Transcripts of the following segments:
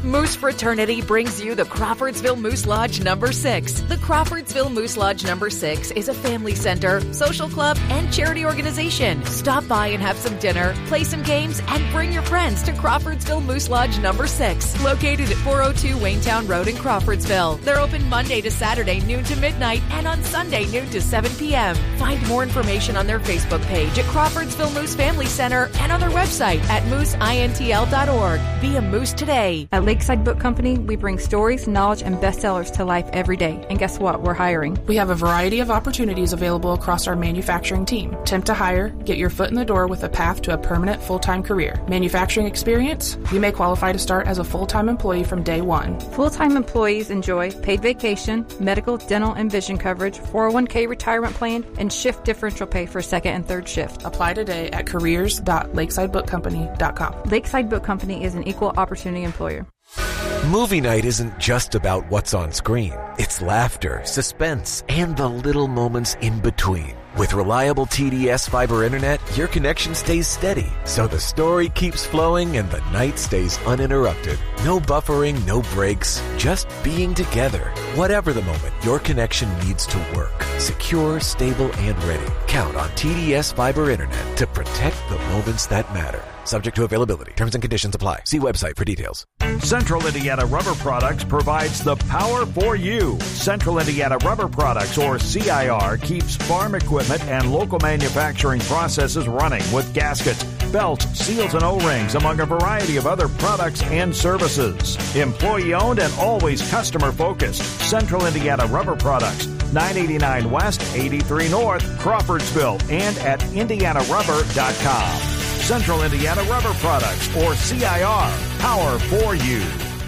Moose Fraternity brings you the Crawfordsville Moose Lodge number 6. The Crawfordsville Moose Lodge number 6 is a family center, social club, and charity organization. Stop by and have some dinner, play some games, and bring your friends to Crawfordsville Moose Lodge number 6, located at 402 Waynetown Road in Crawfordsville. They're open Monday to Saturday, noon to midnight, and on Sunday, noon to 7 p.m. Find more information on their Facebook page at Crawfordsville Moose Family Center and on their website at mooseintl.org. Be a moose today. At Lakeside Book Company, we bring stories, knowledge, and bestsellers to life every day. And guess what? We're hiring. We have a variety of opportunities available across our manufacturing team. Temp to hire, get your foot in the door with a path to a permanent full-time career. Manufacturing experience, you may qualify to start as a full-time employee from day one. Full-time employees enjoy paid vacation, medical, dental, and vision coverage, 401k retirement plan, and shift differential pay for second and third shift. Apply today at careers.lakesidebookcompany.com. Lakeside Book Company is an equal opportunity employer. Movie night isn't just about what's on screen. It's laughter, suspense, and the little moments in between. With reliable TDS fiber internet, your connection stays steady, so the story keeps flowing and the night stays uninterrupted. No buffering, no breaks, just being together. Whatever the moment, your connection needs to work. Secure, stable, and ready. Count on TDS fiber internet to protect the moments that matter. Subject to availability. Terms and conditions apply. See website for details. Central Indiana Rubber Products provides the power for you. Central Indiana Rubber Products, or CIR, keeps farm equipment and local manufacturing processes running with gaskets, belts, seals, and O-rings, among a variety of other products and services. Employee-owned and always customer-focused. Central Indiana Rubber Products, 989 West, 83 North, Crawfordsville, and at indianarubber.com. Central Indiana Rubber Products, or CIR, power for you.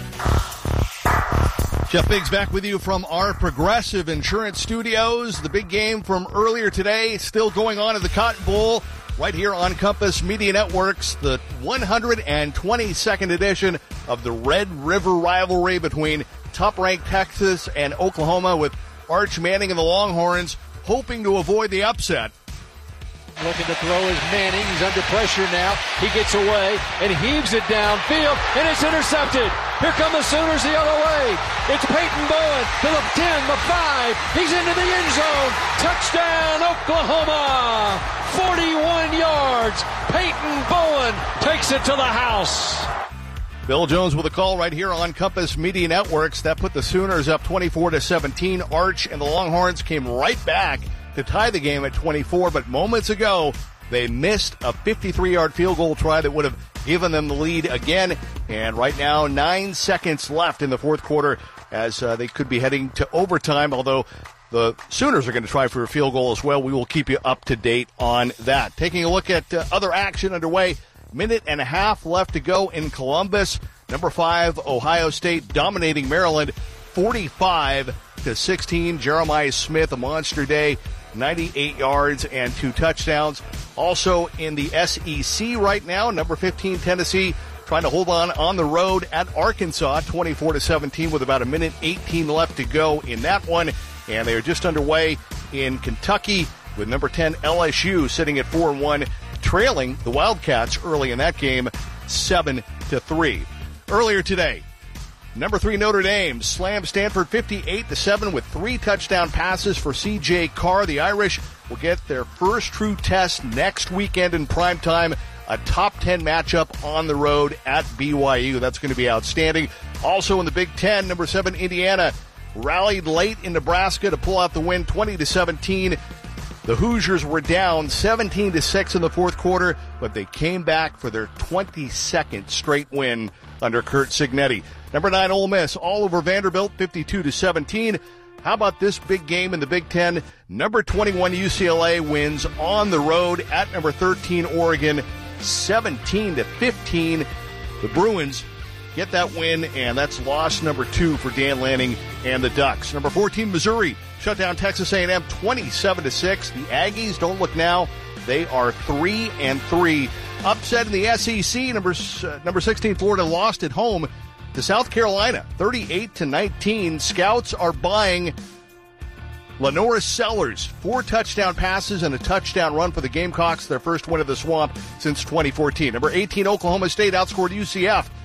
Jeff Biggs back with you from our Progressive Insurance Studios. The big game from earlier today still going on at the Cotton Bowl right here on Compass Media Networks, the 122nd edition of the Red River rivalry between top-ranked Texas and Oklahoma, with Arch Manning and the Longhorns hoping to avoid the upset. Looking to throw is Manning. He's under pressure now. He gets away and heaves it downfield, and it's intercepted. Here come the Sooners the other way. It's Peyton Bowen to the 10, the 5. He's into the end zone. Touchdown, Oklahoma. 41 yards. Peyton Bowen takes it to the house. Bill Jones with a call right here on Compass Media Networks. That put the Sooners up 24-17. Arch and the Longhorns came right back to tie the game at 24, but moments ago they missed a 53-yard field goal try that would have given them the lead again. And right now, 9 seconds left in the fourth quarter as they could be heading to overtime, although the Sooners are going to try for a field goal as well. We will keep you up to date on that. Taking a look at other action underway, minute and a half left to go in Columbus. Number 5, Ohio State dominating Maryland 45-16. Jeremiah Smith, a monster day, 98 yards and 2 touchdowns. Also in the SEC right now, number 15, Tennessee, trying to hold on the road at Arkansas, 24-17 with about a minute 18 left to go in that one. And they are just underway in Kentucky with number 10, LSU, sitting at 4-1, trailing the Wildcats early in that game, 7-3. Earlier today, number 3, Notre Dame slammed Stanford 58-7 with 3 touchdown passes for C.J. Carr. The Irish will get their first true test next weekend in primetime, a top 10 matchup on the road at BYU. That's going to be outstanding. Also in the Big Ten, number 7, Indiana rallied late in Nebraska to pull out the win 20-17. The Hoosiers were down 17-6 in the fourth quarter, but they came back for their 22nd straight win under Curt Cignetti. Number 9, Ole Miss, all over Vanderbilt, 52-17. How about this big game in the Big Ten? Number 21, UCLA wins on the road at number 13, Oregon, 17-15. The Bruins get that win, and that's loss number 2 for Dan Lanning and the Ducks. Number 14, Missouri, shut down Texas A&M 27-6. The Aggies, don't look now, they are 3-3. Upset in the SEC, number 16, Florida lost at home to South Carolina, 38-19. Scouts are buying Lenora Sellers, 4 touchdown passes and a touchdown run for the Gamecocks, their first win of the Swamp since 2014. Number 18, Oklahoma State outscored UCF